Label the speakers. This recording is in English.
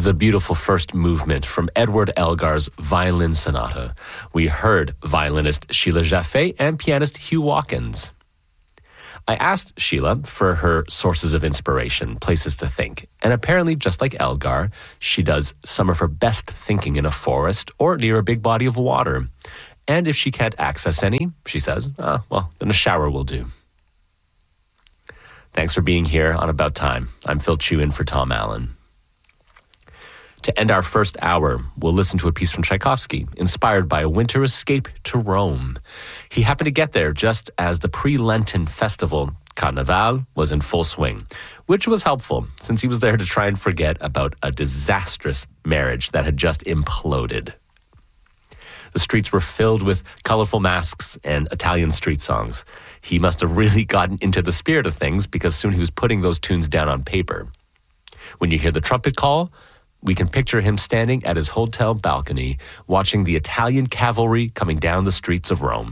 Speaker 1: the beautiful first movement from Edward Elgar's Violin Sonata. We heard violinist Sheila Jaffe and pianist Hugh Watkins. I asked Sheila for her sources of inspiration, places to think, and apparently, just like Elgar, she does some of her best thinking in a forest or near a big body of water. And if she can't access any, she says, then a shower will do. Thanks for being here on About Time. I'm Phil Chu in for Tom Allen. To end our first hour, we'll listen to a piece from Tchaikovsky, inspired by a winter escape to Rome. He happened to get there just as the pre-Lenten festival, Carnaval, was in full swing, which was helpful since he was there to try and forget about a disastrous marriage that had just imploded. The streets were filled with colorful masks and Italian street songs. He must have really gotten into the spirit of things because soon he was putting those tunes down on paper. When you hear the trumpet call, we can picture him standing at his hotel balcony watching the Italian cavalry coming down the streets of Rome.